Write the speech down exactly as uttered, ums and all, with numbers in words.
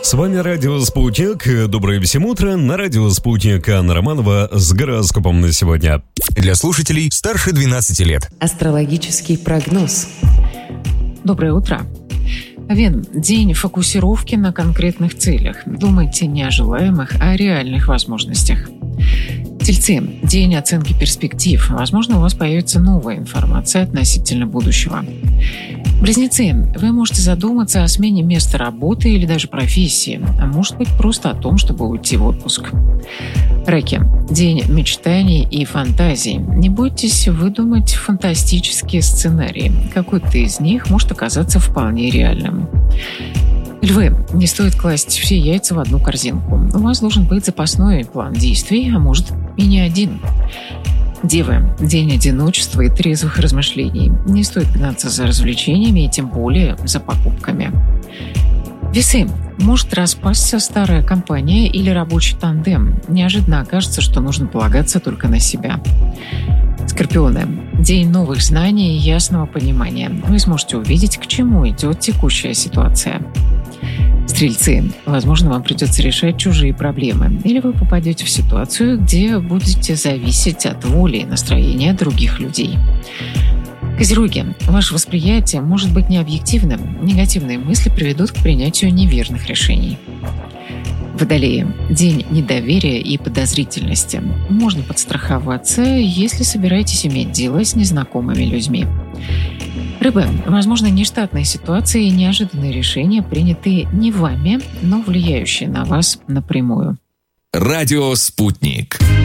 С вами Радио Спутник. Доброе всем утро. На Радио Спутник Анна Романова с гороскопом на сегодня. Для слушателей старше двенадцати лет. Астрологический прогноз. Доброе утро. Овен. День фокусировки на конкретных целях. Думайте не о желаемых, а о реальных возможностях. Тельцы. День оценки перспектив. Возможно, у вас появится новая информация относительно будущего. Близнецы. Вы можете задуматься о смене места работы или даже профессии, а может быть просто о том, чтобы уйти в отпуск. Раки. День мечтаний и фантазий. Не бойтесь выдумать фантастические сценарии. Какой-то из них может оказаться вполне реальным. Львы. Не стоит класть все яйца в одну корзинку. У вас должен быть запасной план действий, а может и не один. Девы. День одиночества и трезвых размышлений. Не стоит гнаться за развлечениями и тем более за покупками. Весы. Может распасться старая компания или рабочий тандем. Неожиданно окажется, что нужно полагаться только на себя. Скорпионы. День новых знаний и ясного понимания. Вы сможете увидеть, к чему идет текущая ситуация. Стрельцы. Возможно, вам придется решать чужие проблемы, или вы попадете в ситуацию, где будете зависеть от воли и настроения других людей. Козероги. Ваше восприятие может быть необъективным. Негативные мысли приведут к принятию неверных решений. Водолеи. День недоверия и подозрительности. Можно подстраховаться, если собираетесь иметь дело с незнакомыми людьми. Рыбы. Возможно, нештатные ситуации и неожиданные решения, принятые не вами, но влияющие на вас напрямую. Радио «Спутник».